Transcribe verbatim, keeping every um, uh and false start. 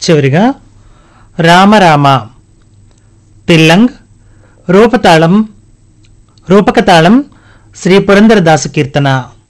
చివరిగా రామరామ తిల్లంగ్ రూపతాళం రూపకతాళం శ్రీ పురందరదాసు కీర్తన.